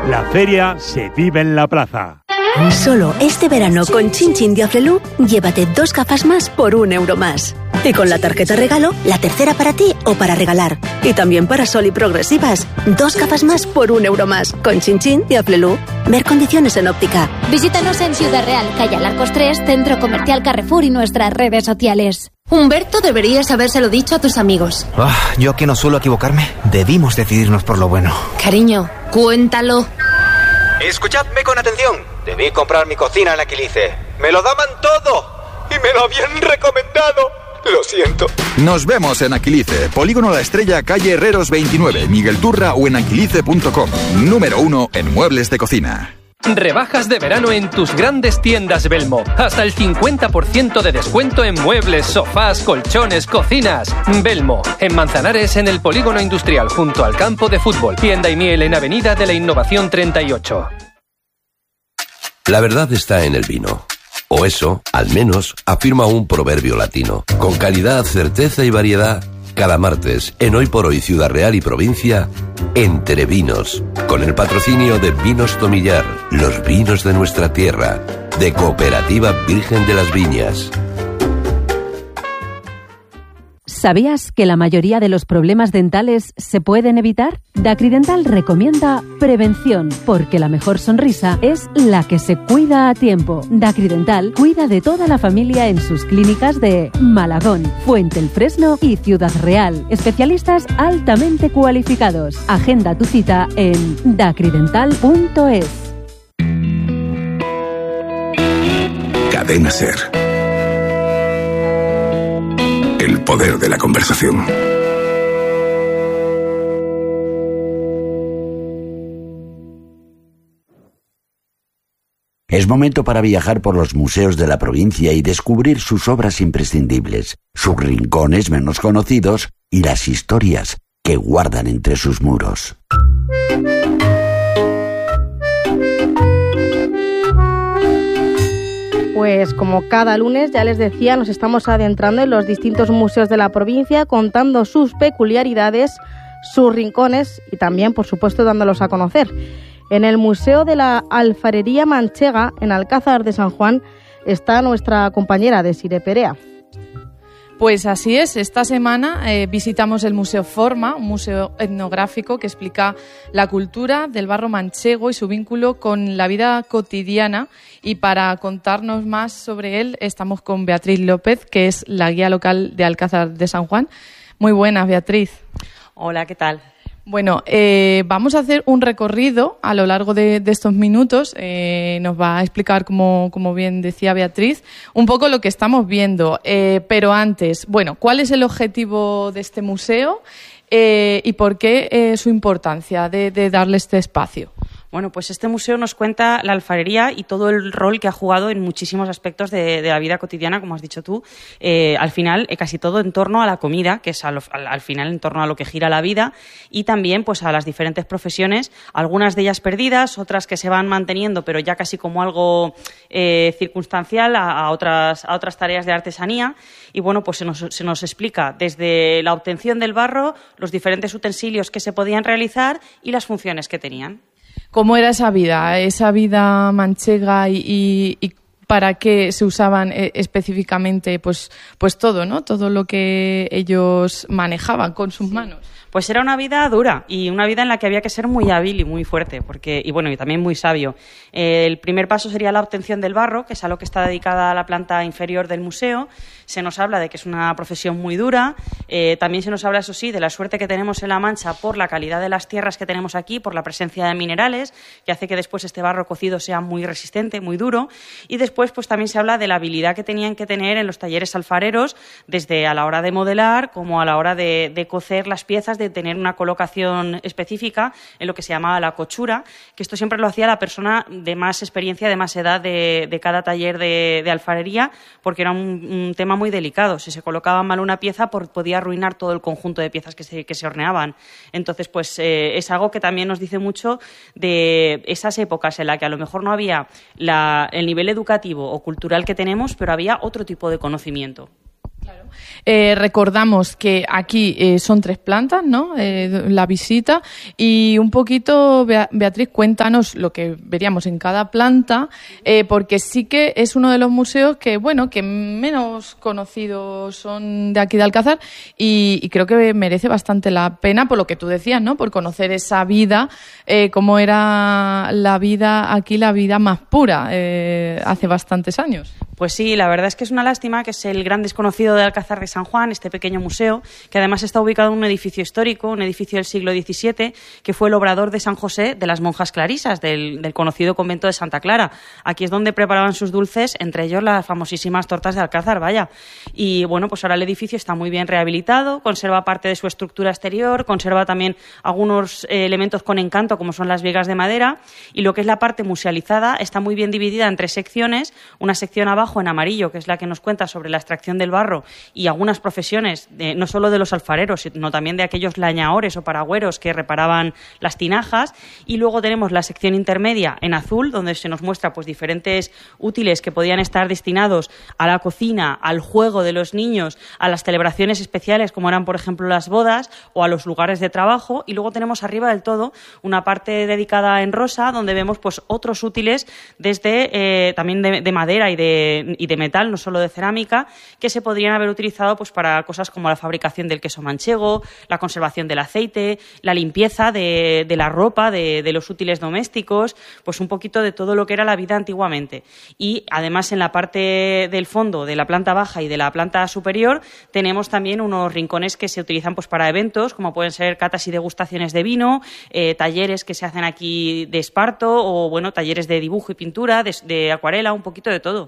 La feria se vive en la plaza. Solo este verano con Chin Chin de Aflelu, llévate 2 gafas más por 1 euro más. Y con la tarjeta regalo, la tercera para ti o para regalar. Y también para Sol y Progresivas. 2 gafas más por 1 euro más. Con Chin Chin de Aflelu. Ver condiciones en óptica. Visítanos en Ciudad Real, calle Alarcos 3, Centro Comercial Carrefour y nuestras redes sociales. Humberto, deberías habérselo dicho a tus amigos. Yo que no suelo equivocarme, debimos decidirnos por lo bueno. Cariño, cuéntalo. Escuchadme con atención. Debí comprar mi cocina en Aquilice. Me lo daban todo y me lo habían recomendado. Lo siento. Nos vemos en Aquilice, Polígono La Estrella, calle Herreros 29, Miguel Turra o en aquilice.com. Número 1 en muebles de cocina. Rebajas de verano en tus grandes tiendas Belmo. Hasta el 50% de descuento en muebles, sofás, colchones, cocinas. Belmo, en Manzanares, en el Polígono Industrial, junto al campo de fútbol. Tienda y miel en Avenida de la Innovación 38. La verdad está en el vino. O eso, al menos, afirma un proverbio latino. Con calidad, certeza y variedad, cada martes, en Hoy por Hoy Ciudad Real y Provincia, Entre Vinos, con el patrocinio de Vinos Tomillar, los vinos de nuestra tierra, de Cooperativa Virgen de las Viñas. ¿Sabías que la mayoría de los problemas dentales se pueden evitar? Dacridental recomienda prevención, porque la mejor sonrisa es la que se cuida a tiempo. Dacridental cuida de toda la familia en sus clínicas de Malagón, Fuente el Fresno y Ciudad Real. Especialistas altamente cualificados. Agenda tu cita en dacridental.es. Cadena SER. El poder de la conversación. Es momento para viajar por los museos de la provincia y descubrir sus obras imprescindibles, sus rincones menos conocidos y las historias que guardan entre sus muros. Pues como cada lunes, ya les decía, nos estamos adentrando en los distintos museos de la provincia, contando sus peculiaridades, sus rincones y también, por supuesto, dándolos a conocer. En el Museo de la Alfarería Manchega, en Alcázar de San Juan, está nuestra compañera Desiree Perea. Pues así es, esta semana visitamos el Museo Forma, un museo etnográfico que explica la cultura del barro manchego y su vínculo con la vida cotidiana, y para contarnos más sobre él estamos con Beatriz López, que es la guía local de Alcázar de San Juan. Muy buenas, Beatriz. Hola, ¿qué tal? Bueno, vamos a hacer un recorrido a lo largo de estos minutos. Nos va a explicar, como bien decía Beatriz, un poco lo que estamos viendo. Pero antes, bueno, ¿cuál es el objetivo de este museo y por qué su importancia de darle este espacio? Bueno, pues este museo nos cuenta la alfarería y todo el rol que ha jugado en muchísimos aspectos de la vida cotidiana, como has dicho tú. Al final, casi todo en torno a la comida, que es al final en torno a lo que gira la vida, y también pues a las diferentes profesiones, algunas de ellas perdidas, otras que se van manteniendo, pero ya casi como algo circunstancial a otras tareas de artesanía. Y bueno, pues se nos explica desde la obtención del barro, los diferentes utensilios que se podían realizar y las funciones que tenían. ¿Cómo era esa vida manchega y para qué se usaban específicamente pues todo, ¿no? Todo lo que ellos manejaban con sus manos. Pues era una vida dura y una vida en la que había que ser muy hábil y muy fuerte, y también muy sabio. El primer paso sería la obtención del barro, que es a lo que está dedicada la planta inferior del museo. Se nos habla de que es una profesión muy dura. También se nos habla, eso sí, de la suerte que tenemos en La Mancha por la calidad de las tierras que tenemos aquí, por la presencia de minerales, que hace que después este barro cocido sea muy resistente, muy duro. Y después pues también se habla de la habilidad que tenían que tener en los talleres alfareros, desde a la hora de modelar como a la hora de cocer las piezas, de tener una colocación específica en lo que se llamaba la cochura, que esto siempre lo hacía la persona de más experiencia, de más edad de cada taller de alfarería, porque era un tema muy delicado. Si se colocaba mal una pieza, podía arruinar todo el conjunto de piezas que se horneaban. Entonces, pues es algo que también nos dice mucho de esas épocas en las que a lo mejor no había el nivel educativo o cultural que tenemos, pero había otro tipo de conocimiento. Claro. Recordamos que aquí son 3 plantas, ¿no? La visita. Y un poquito, Beatriz, cuéntanos lo que veríamos en cada planta, porque sí que es uno de los museos que, bueno, que menos conocidos son de aquí de Alcázar y creo que merece bastante la pena por lo que tú decías, ¿no? Por conocer esa vida, cómo era la vida aquí, la vida más pura, hace bastantes años. Pues sí, la verdad es que es una lástima que es el gran desconocido de Alcázar de San Juan, este pequeño museo, que además está ubicado en un edificio histórico, un edificio del siglo XVII, que fue el obrador de San José de las monjas clarisas, del conocido convento de Santa Clara. Aquí es donde preparaban sus dulces, entre ellos las famosísimas tortas de Alcázar, vaya. Y bueno, pues ahora el edificio está muy bien rehabilitado, conserva parte de su estructura exterior, conserva también algunos elementos con encanto, como son las vigas de madera, y lo que es la parte musealizada está muy bien dividida en 3 secciones, una sección abajo en amarillo, que es la que nos cuenta sobre la extracción del barro y algunas profesiones, no solo de los alfareros, sino también de aquellos lañadores o paragüeros que reparaban las tinajas. Y luego tenemos la sección intermedia en azul, donde se nos muestra pues diferentes útiles que podían estar destinados a la cocina, al juego de los niños, a las celebraciones especiales, como eran, por ejemplo, las bodas o a los lugares de trabajo. Y luego tenemos arriba del todo una parte dedicada en rosa, donde vemos pues otros útiles desde también de madera y de metal, no solo de cerámica, que se podrían haber utilizado pues para cosas como la fabricación del queso manchego, la conservación del aceite, la limpieza de la ropa, de los útiles domésticos, pues un poquito de todo lo que era la vida antiguamente. Y además en la parte del fondo de la planta baja y de la planta superior tenemos también unos rincones que se utilizan pues para eventos, como pueden ser catas y degustaciones de vino, talleres que se hacen aquí de esparto o bueno, talleres de dibujo y pintura, de acuarela, un poquito de todo.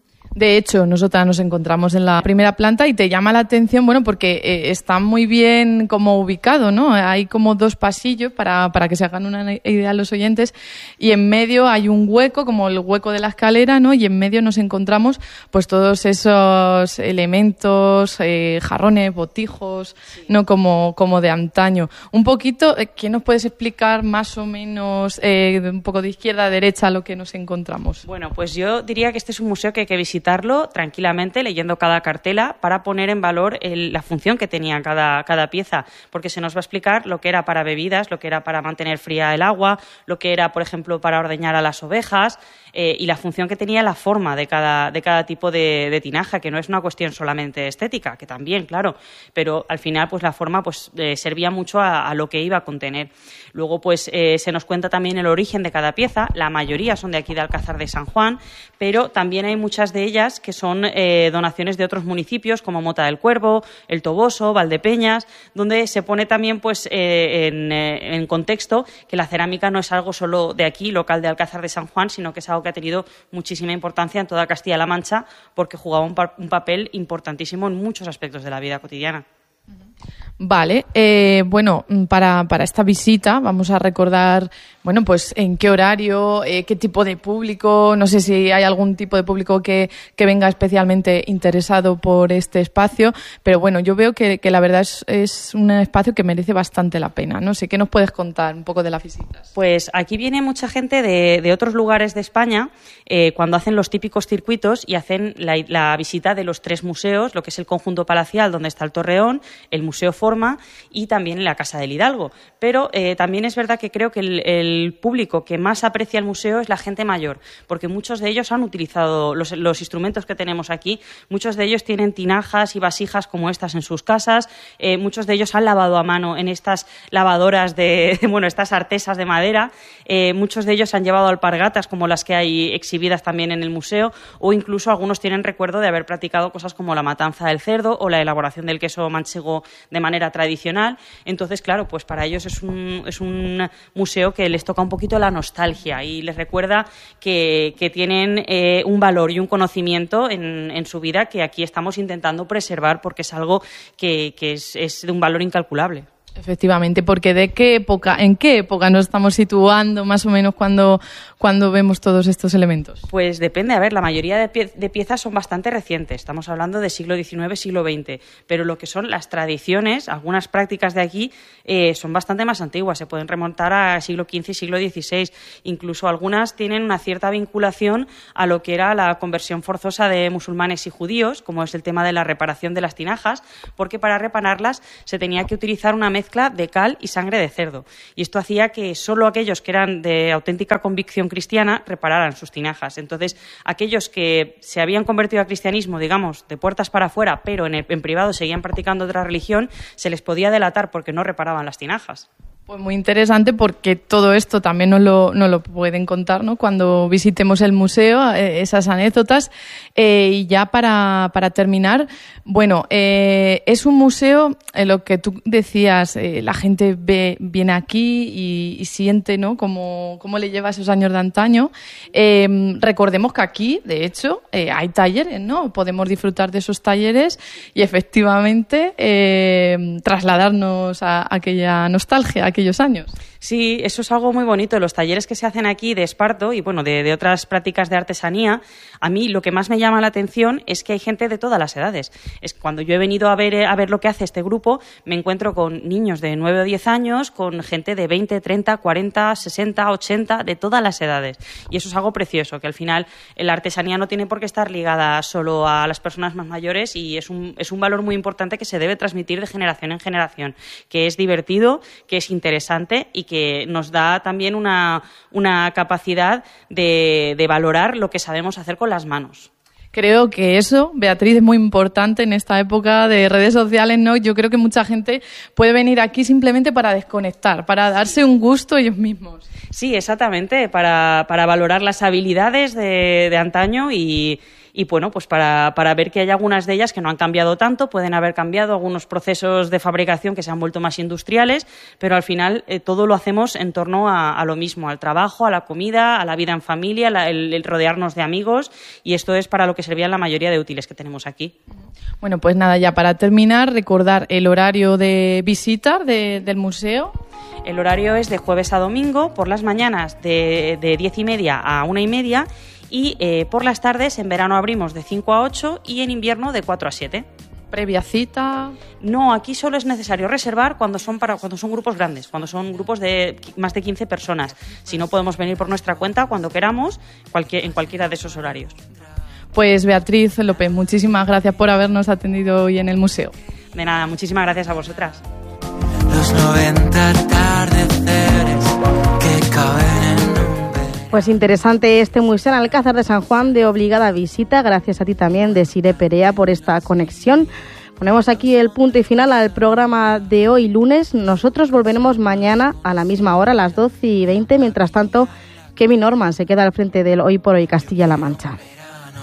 De hecho, nosotras nos encontramos en la primera planta y te llama la atención, bueno, porque está muy bien como ubicado, ¿no? Hay como 2 pasillos para que se hagan una idea los oyentes y en medio hay un hueco, como el hueco de la escalera, ¿no? Y en medio nos encontramos pues todos esos elementos, jarrones, botijos, sí, ¿no? Como de antaño. Un poquito, ¿qué nos puedes explicar más o menos, un poco de izquierda a derecha, lo que nos encontramos? Bueno, pues yo diría que este es un museo que hay que visitar tranquilamente leyendo cada cartela para poner en valor la función que tenía cada pieza, porque se nos va a explicar lo que era para bebidas, lo que era para mantener fría el agua, lo que era, por ejemplo, para ordeñar a las ovejas y la función que tenía la forma de cada tipo de tinaja, que no es una cuestión solamente estética, que también, claro, pero al final pues la forma pues servía mucho a lo que iba a contener. Luego pues se nos cuenta también el origen de cada pieza, la mayoría son de aquí de Alcázar de San Juan, pero también hay muchas de ellas que son donaciones de otros municipios como Mota del Cuervo, El Toboso, Valdepeñas, donde se pone también pues en contexto que la cerámica no es algo solo de aquí, local de Alcázar de San Juan, sino que es algo que ha tenido muchísima importancia en toda Castilla-La Mancha porque jugaba un papel importantísimo en muchos aspectos de la vida cotidiana. Vale, bueno, para esta visita vamos a recordar, bueno, pues en qué horario, qué tipo de público, no sé si hay algún tipo de público que venga especialmente interesado por este espacio, pero bueno, yo veo que la verdad es un espacio que merece bastante la pena. No sé, ¿qué nos puedes contar un poco de las visitas? Pues aquí viene mucha gente de otros lugares de España cuando hacen los típicos circuitos y hacen la visita de los 3 museos, lo que es el conjunto palacial donde está el Torreón, el Museo Forma y también en la Casa del Hidalgo. Pero también es verdad que creo que el público que más aprecia el museo es la gente mayor, porque muchos de ellos han utilizado los instrumentos que tenemos aquí, muchos de ellos tienen tinajas y vasijas como estas en sus casas, muchos de ellos han lavado a mano en estas lavadoras estas artesas de madera, muchos de ellos han llevado alpargatas como las que hay exhibidas también en el museo, o incluso algunos tienen recuerdo de haber practicado cosas como la matanza del cerdo o la elaboración del queso manchego de manera tradicional. Entonces, claro, pues para ellos es un museo que les toca un poquito la nostalgia y les recuerda que tienen un valor y un conocimiento en su vida que aquí estamos intentando preservar porque es algo que es de un valor incalculable. Efectivamente, porque ¿en qué época nos estamos situando más o menos cuando vemos todos estos elementos? Pues depende, a ver, la mayoría de piezas son bastante recientes, estamos hablando de siglo XIX, siglo XX, pero lo que son las tradiciones, algunas prácticas de aquí son bastante más antiguas, se pueden remontar al siglo XV y siglo XVI, incluso algunas tienen una cierta vinculación a lo que era la conversión forzosa de musulmanes y judíos, como es el tema de la reparación de las tinajas, porque para repararlas se tenía que utilizar una mezcla de cal y sangre de cerdo. Y esto hacía que solo aquellos que eran de auténtica convicción cristiana repararan sus tinajas. Entonces, aquellos que se habían convertido al cristianismo, digamos, de puertas para afuera, pero en privado seguían practicando otra religión, se les podía delatar porque no reparaban las tinajas. Pues muy interesante porque todo esto también nos lo pueden contar, ¿no? Cuando visitemos el museo, esas anécdotas. Y ya para terminar, bueno, es un museo, lo que tú decías, la gente viene aquí y siente, ¿no? Cómo le lleva esos años de antaño. Recordemos que aquí, de hecho, hay talleres, ¿no? Podemos disfrutar de esos talleres y efectivamente trasladarnos a aquella nostalgia, aquellos años. Sí, eso es algo muy bonito. Los talleres que se hacen aquí de esparto y bueno, de otras prácticas de artesanía, a mí lo que más me llama la atención es que hay gente de todas las edades. Es cuando yo he venido a ver lo que hace este grupo, me encuentro con niños de 9 o 10 años, con gente de 20, 30, 40, 60, 80, de todas las edades. Y eso es algo precioso, que al final la artesanía no tiene por qué estar ligada solo a las personas más mayores y es un valor muy importante que se debe transmitir de generación en generación, que es divertido, que es interesante y que nos da también una capacidad de valorar lo que sabemos hacer con las manos. Creo que eso, Beatriz, es muy importante en esta época de redes sociales, ¿no? Yo creo que mucha gente puede venir aquí simplemente para desconectar, para darse un gusto ellos mismos. Sí, exactamente, para valorar las habilidades de antaño y bueno, pues para ver que hay algunas de ellas que no han cambiado tanto, pueden haber cambiado algunos procesos de fabricación que se han vuelto más industriales, pero al final todo lo hacemos en torno a lo mismo, al trabajo, a la comida, a la vida en familia, el rodearnos de amigos, y esto es para lo que servían la mayoría de útiles que tenemos aquí. Bueno, pues nada, ya para terminar, recordar el horario de visita del museo. El horario es de jueves a domingo, por las mañanas de 10:30 a 1:30, y por las tardes en verano abrimos de 5 a 8 y en invierno de 4 a 7. ¿Previa cita? No, aquí solo es necesario reservar cuando son grupos grandes, cuando son grupos de más de 15 personas. Si no, podemos venir por nuestra cuenta cuando queramos, en cualquiera de esos horarios. Pues Beatriz López, muchísimas gracias por habernos atendido hoy en el museo. De nada, muchísimas gracias a vosotras. Los 90 atardeceres que caben en un... Pues interesante este museo en Alcázar de San Juan, de obligada visita. Gracias a ti también, Desiré Perea, por esta conexión. Ponemos aquí el punto y final al programa de hoy lunes. Nosotros volveremos mañana a la misma hora, a las 12:20. Mientras tanto, Kevin Norman se queda al frente del Hoy por Hoy Castilla-La Mancha.